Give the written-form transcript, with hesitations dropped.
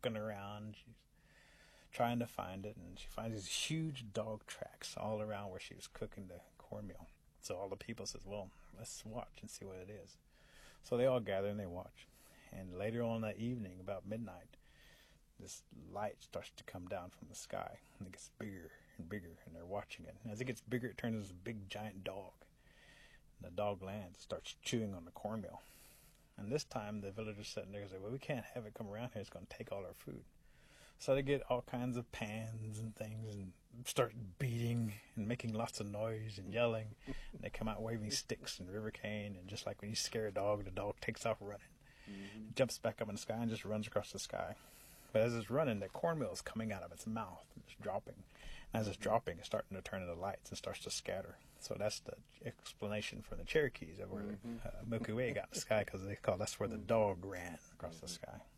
looking around. She's trying to find it, and she finds these huge dog tracks all around where she was cooking the cornmeal. So all the people says, well, let's watch and see what it is. So they all gather and they watch. And later on that evening, about midnight, this light starts to come down from the sky, and it gets bigger and bigger, and they're watching it. And as it gets bigger, it turns into this big giant dog. And the dog lands, starts chewing on the cornmeal. And this time, the villagers sitting there and say, well, we can't have it come around here. It's going to take all our food. So they get all kinds of pans and things and start beating and making lots of noise and yelling. And they come out waving sticks and river cane. And just like when you scare a dog, the dog takes off running. Mm-hmm. Jumps back up in the sky and just runs across the sky. But as it's running, the cornmeal is coming out of its mouth and it's dropping. And as it's dropping, it's starting to turn into lights and starts to scatter. So that's the explanation for the Cherokees of where the Milky Way got in the sky, because they call that's where the dog ran across the sky.